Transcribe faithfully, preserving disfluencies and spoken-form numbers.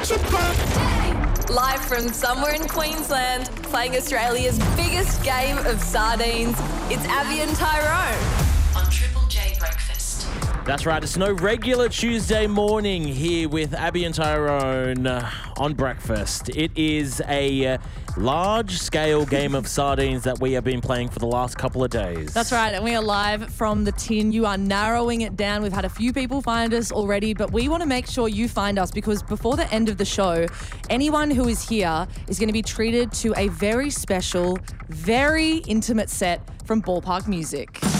Live from somewhere in Queensland, playing Australia's biggest game of sardines, it's Abby and Tyrone on Triple J Breakfast. That's right, it's no regular Tuesday morning here with Abby and Tyrone uh, on breakfast. It is a uh, large-scale game of sardines that we have been playing for the last couple of days. That's right, and we are live from the tin. You are narrowing it down. We've had a few people find us already, but we want to make sure you find us because before the end of the show, anyone who is here is going to be treated to a very special, very intimate set from Ballpark Music.